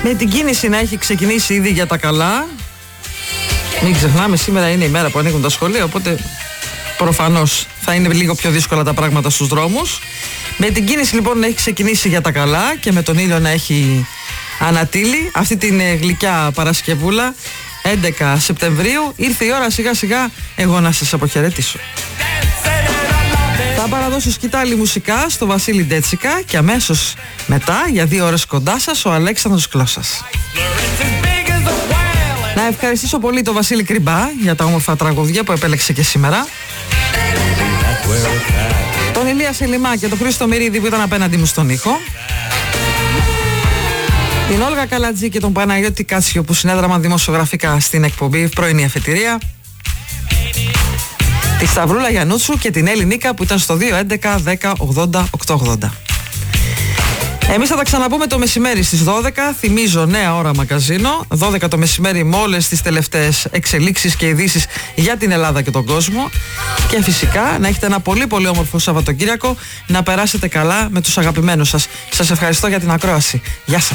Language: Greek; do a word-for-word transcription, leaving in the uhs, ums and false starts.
Με την κίνηση να έχει ξεκινήσει ήδη για τα καλά. Μην ξεχνάμε, σήμερα είναι η μέρα που ανοίγουν τα σχολεία, οπότε προφανώς θα είναι λίγο πιο δύσκολα τα πράγματα στους δρόμους. Με την κίνηση λοιπόν να έχει ξεκινήσει για τα καλά και με τον ήλιο να έχει ανατείλει αυτή την γλυκιά Παρασκευούλα, έντεκα Σεπτεμβρίου, ήρθε η ώρα σιγά σιγά εγώ να σας αποχαιρετήσω. Θα παραδώσω σκητάλη μουσικά στο Βασίλη Ντέτσικα και αμέσως μετά για δύο ώρες κοντά σας ο Αλέξανδρος Κλώσσας. Να ευχαριστήσω πολύ τον Βασίλη Κρυμπά για τα όμορφα τραγούδια που επέλεξε και σήμερα. Τον Ηλία Σελιμά και τον Χρήστο Μυρίδη που ήταν απέναντι μου στον ήχο. Την Όλγα Καλατζή και τον Παναγιώτη Κάτσιο που συνέδραμαν δημοσιογραφικά στην εκπομπή Πρωινή Αφετηρία. Τη Σταυρούλα Γιαννούτσου και την Έλλη Νίκα που ήταν στο δύο έντεκα δέκα ογδόντα οκτακόσια ογδόντα. Εμείς θα τα ξαναπούμε το μεσημέρι στις δώδεκα. Θυμίζω, νέα ώρα μαγκαζίνο. δώδεκα το μεσημέρι με όλες τις τελευταίες εξελίξεις και ειδήσεις για την Ελλάδα και τον κόσμο. Και φυσικά να έχετε ένα πολύ πολύ όμορφο Σαββατοκύριακο. Να περάσετε καλά με τους αγαπημένους σας. Σας ευχαριστώ για την ακρόαση. Γεια σας.